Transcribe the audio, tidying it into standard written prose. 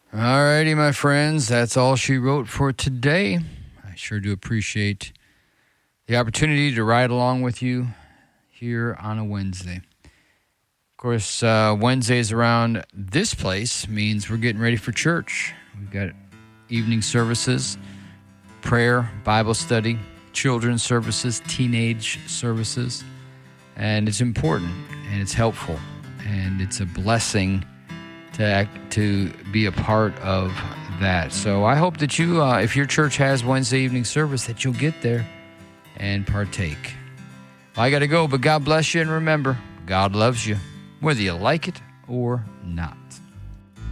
All righty, my friends. That's all she wrote for today. I sure do appreciate the opportunity to ride along with you here on a Wednesday. Of course, Wednesdays around this place means we're getting ready for church. We've got evening services, prayer, Bible study, children's services, teenage services. And it's important, and it's helpful, and it's a blessing to be a part of that. So I hope that you, if your church has Wednesday evening service, that you'll get there and partake. Well, I got to go, but God bless you, and remember, God loves you, whether you like it or not.